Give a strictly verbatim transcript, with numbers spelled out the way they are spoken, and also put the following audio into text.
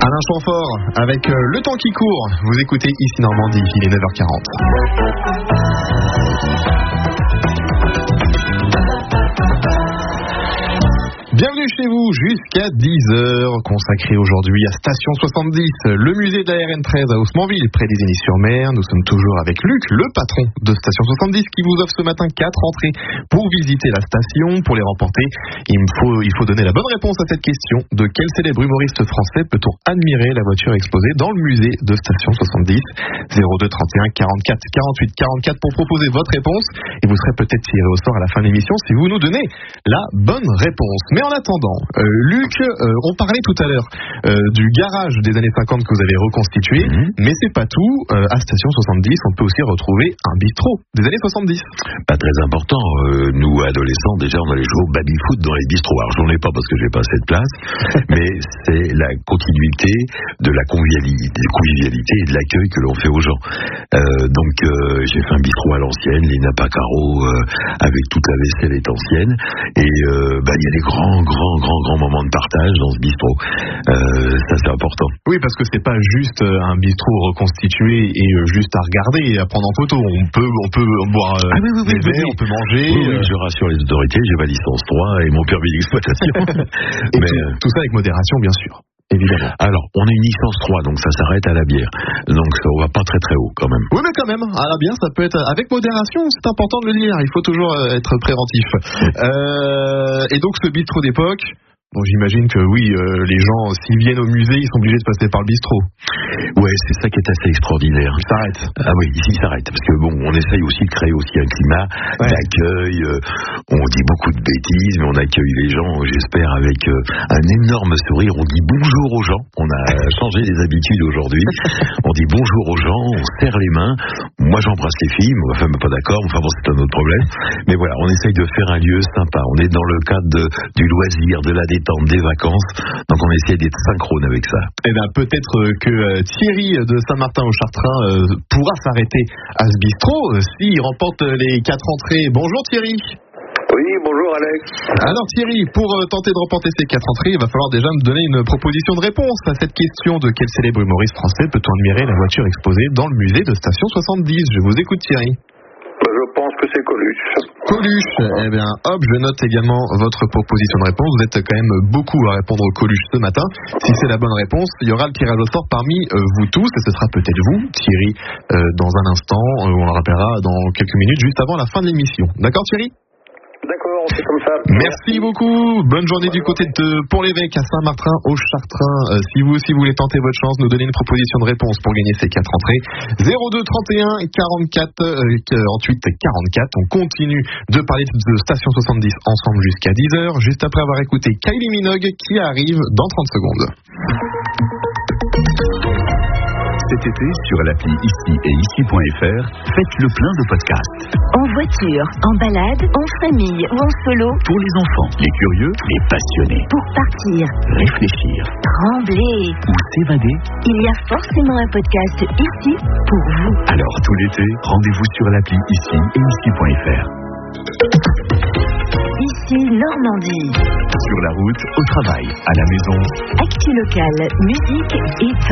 Alain Chamfort avec euh, Le temps qui court. Vous écoutez Ici Normandie, il est neuf heures quarante. Bienvenue chez vous jusqu'à dix heures, consacré aujourd'hui à Station soixante-dix, le musée de la R N treize à Haussmanville, près des Igny-sur-Mer. Nous sommes toujours avec Luc, le patron de Station soixante-dix, qui vous offre ce matin quatre entrées pour visiter la station. Pour les remporter, il me faut, il faut donner la bonne réponse à cette question. De quel célèbre humoriste français peut-on admirer la voiture exposée dans le musée de Station soixante-dix? zéro deux trente et un quarante-quatre quarante-huit quarante-quatre pour proposer votre réponse. Et vous serez peut-être tiré au sort à la fin de l'émission si vous nous donnez la bonne réponse. Mais en attendant, euh, Luc, euh, on parlait tout à l'heure euh, du garage des années cinquante que vous avez reconstitué, mmh. mais c'est pas tout. Euh, à Station soixante-dix, on peut aussi retrouver un bistrot des années soixante-dix. Pas très important. Euh, nous, adolescents, déjà, on allait jouer au baby-foot dans les bistrots. Alors, j'en ai pas parce que j'ai pas assez de place, mais c'est la continuité de la convivialité, convivialité et de l'accueil que l'on fait aux gens. Euh, donc, euh, j'ai fait un bistrot à l'ancienne, les nappes à carreaux, euh, avec toute la vaisselle est ancienne, et euh, bah, il y a des grands grand, grand, grand moment de partage dans ce bistrot. Euh, ça, c'est important. Oui, parce que c'est pas juste un bistrot reconstitué et juste à regarder et à prendre en photo. On peut, on peut boire ah, oui, oui, des oui, verres, oui. on peut manger. Oui, oui, je rassure les autorités, j'ai ma licence trois et mon permis d'exploitation. et Mais, tout, tout ça avec modération, bien sûr. Évidemment. Alors, on a une licence trois, donc ça s'arrête à la bière. Donc, on va pas très très haut quand même. Oui, mais quand même, à la bière, ça peut être avec modération, c'est important de le dire. Il faut toujours être préventif. Euh, et donc, ce bistrot d'époque, bon, j'imagine que oui, euh, les gens, s'ils viennent au musée, ils sont obligés de passer par le bistrot. Ouais, c'est ça qui est assez extraordinaire. Il s'arrête. Ah oui, ici il s'arrête. Parce que bon, on essaye aussi de créer aussi un climat ouais. d'accueil. Euh, on dit beaucoup de bêtises, mais on accueille les gens, j'espère, avec euh, un énorme sourire. On dit bonjour aux gens. On a changé les habitudes aujourd'hui. On dit bonjour aux gens, on serre les mains. Moi, j'embrasse les filles, ma femme n'est pas d'accord. Enfin bon, c'est un autre problème. Mais voilà, on essaye de faire un lieu sympa. On est dans le cadre de, du loisir, de la détente, des vacances. Donc on essaie d'être synchrone avec ça. Eh bien, peut-être que euh, Thierry de Saint-Martin-au-Chartrain euh, pourra s'arrêter à ce bistrot euh, s'il remporte les quatre entrées. Bonjour Thierry. Oui, bonjour Alex. Alors Thierry, pour euh, tenter de remporter ces quatre entrées, il va falloir déjà me donner une proposition de réponse à cette question. De quel célèbre humoriste français peut-on admirer la voiture exposée dans le musée de Station soixante-dix? Je vous écoute Thierry. Je pense que c'est Coluche. Coluche, eh bien hop, je note également votre proposition de réponse. Vous êtes quand même beaucoup à répondre Coluche ce matin. Si c'est la bonne réponse, il y aura le tirage au sort parmi euh, vous tous, et ce sera peut-être vous, Thierry, euh, dans un instant, euh, on le rappellera dans quelques minutes, juste avant la fin de l'émission. D'accord Thierry ? D'accord, c'est comme ça. Merci beaucoup. Bonne journée du côté de Pont-l'Évêque à Saint-Martin-au-Chartrain. Euh, si vous aussi voulez tenter votre chance, nous donner une proposition de réponse pour gagner ces quatre entrées. zéro deux trente et un quarante-quatre quarante-huit quarante-quatre. On continue de parler de Station soixante-dix ensemble jusqu'à dix heures, juste après avoir écouté Kylie Minogue qui arrive dans trente secondes. Cet été, sur l'appli Ici et Ici.fr, faites le plein de podcasts. En voiture, en balade, en famille ou en solo. Pour les enfants, les curieux, les passionnés. Pour partir, réfléchir, trembler ou s'évader. Il y a forcément un podcast ici pour vous. Alors tout l'été, rendez-vous sur l'appli Ici et Ici.fr. Ici Normandie. Sur la route, au travail, à la maison. Actu locale, musique et